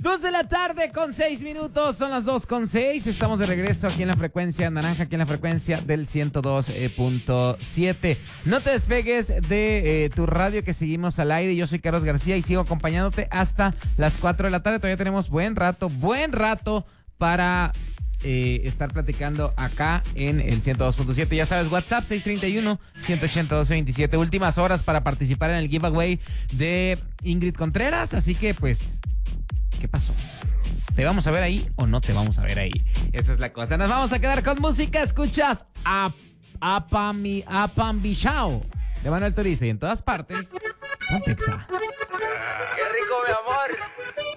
2:06 son las 2:06. Estamos de regreso aquí en la frecuencia naranja, aquí en la frecuencia del 102.7. No te despegues de tu radio, que seguimos al aire. Yo soy Carlos García y sigo acompañándote hasta las 4 de la tarde. Todavía tenemos buen rato para estar platicando acá en el 102.7. Ya sabes, WhatsApp 631-180-1227. Últimas horas para participar en el giveaway de Ingrid Contreras. Así que, pues, ¿qué pasó? ¿Te vamos a ver ahí o no te vamos a ver ahí? Esa es la cosa. Nos vamos a quedar con música. Escuchas a Apambichao de Manuel Turizo, y en todas partes, Pontexa. ¡Qué rico, mi amor!